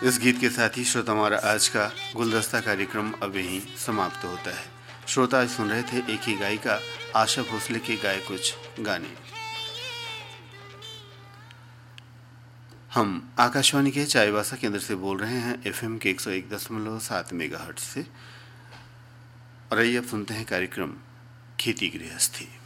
इस गीत के साथ ही श्रोता हमारा आज का गुलदस्ता कार्यक्रम अब यहीं समाप्त होता है। श्रोता आज सुन रहे थे एक ही गायिका आशा भोसले के गाए कुछ गाने। हम आकाशवाणी के चाईबासा केंद्र से बोल रहे हैं FM के 101.7 मेगाहर्ट्ज से। और आइए अब सुनते हैं कार्यक्रम खेती गृहस्थी।